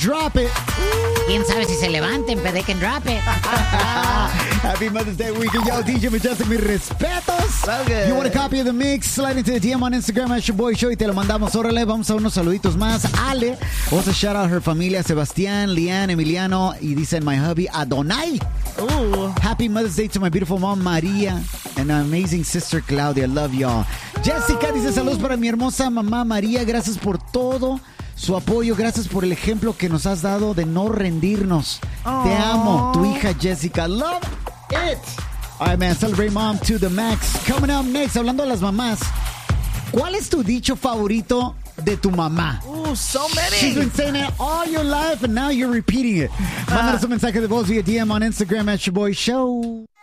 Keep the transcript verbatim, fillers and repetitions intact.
drop it. ¿Quién sabe si se levanten, but they can drop it. Happy Mother's Day weekend, yo. D J Majestic, mis respetos. So good. You want a copy of the mix? Slide into the D M on Instagram at your boy show y te lo mandamos. Órale, vamos a unos saluditos más. Ale, vamos a shout out her familia, Sebastián, Lian, Emiliano, y dicen my hubby Adonai. Ooh. Happy Mother's Day to my beautiful mom Maria and my amazing sister Claudia. Love y'all. Jessica dice saludos para mi hermosa mamá María. Gracias por todo su apoyo. Gracias por el ejemplo que nos has dado de no rendirnos. Aww. Te amo, tu hija Jessica. Love it. All right, man. Celebrate mom to the max. Coming up next, hablando de las mamás. ¿Cuál es tu dicho favorito de tu mamá? Ooh, so many. She's been saying it all your life and now you're repeating it. Mándanos un mensaje de voz via D M on Instagram at your boy show.